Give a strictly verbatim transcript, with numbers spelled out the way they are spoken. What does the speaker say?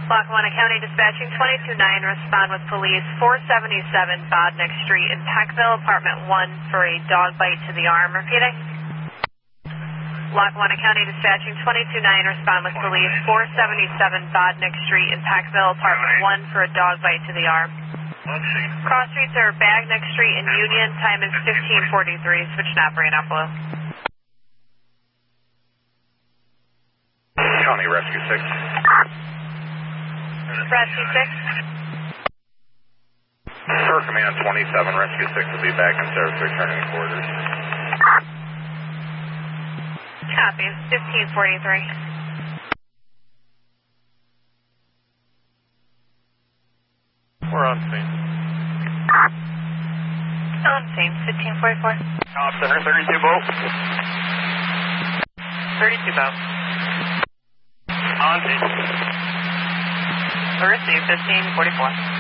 Lackawanna County Dispatching twenty-two nine, respond with police four seventy-seven Bodnick Street in Peckville, apartment one for a dog bite to the arm. Repeating. Lackawanna County Dispatching twenty-two nine, respond with police four seventy-seven Bodnick Street in Peckville, apartment one for a dog bite to the arm. Cross streets are Bagnick Street and Union, time is fifteen forty-three, switch and operate on blue. County Rescue six. Rescue six. Sir, Command twenty-seven, Rescue six will be back in service returning quarters. Copy, fifteen forty-three. We're on scene. On scene, fifteen forty-four. Off center, thirty-two boat. thirty-two boat. On scene. Receive, fifteen forty-four.